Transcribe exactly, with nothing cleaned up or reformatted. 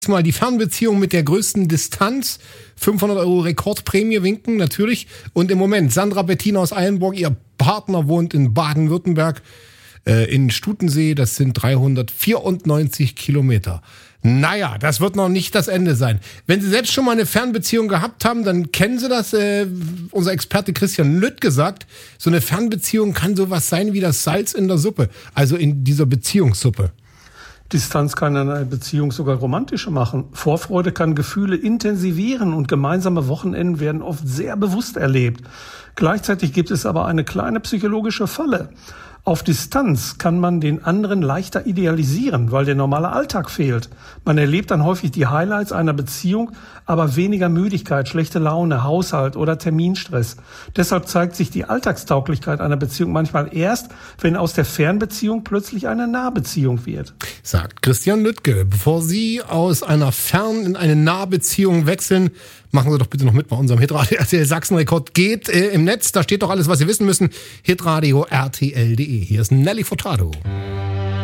Mal die Fernbeziehung mit der größten Distanz. fünfhundert Euro Rekordprämie winken, natürlich. Und im Moment, Sandra Bettina aus Eilenburg, ihr Partner wohnt in Baden-Württemberg, äh, in Stutensee. Das sind dreihundertvierundneunzig Kilometer. Naja, das wird noch nicht das Ende sein. Wenn Sie selbst schon mal eine Fernbeziehung gehabt haben, dann kennen Sie das. Äh, unser Experte Christian Lütt gesagt, so eine Fernbeziehung kann sowas sein wie das Salz in der Suppe. Also in dieser Beziehungssuppe. Distanz kann eine Beziehung sogar romantischer machen. Vorfreude kann Gefühle intensivieren und gemeinsame Wochenenden werden oft sehr bewusst erlebt. Gleichzeitig gibt es aber eine kleine psychologische Falle. Auf Distanz kann man den anderen leichter idealisieren, weil der normale Alltag fehlt. Man erlebt dann häufig die Highlights einer Beziehung, aber weniger Müdigkeit, schlechte Laune, Haushalt oder Terminstress. Deshalb zeigt sich die Alltagstauglichkeit einer Beziehung manchmal erst, wenn aus der Fernbeziehung plötzlich eine Nahbeziehung wird. Sagt Christian Lüttke. Bevor Sie aus einer Fern- in eine Nahbeziehung wechseln, machen Sie doch bitte noch mit bei unserem Hitradio R T L Sachsen-Rekord. Geht äh, im Netz, da steht doch alles, was Sie wissen müssen. Hitradio R T L punkt de. Hier ist Nelly Furtado.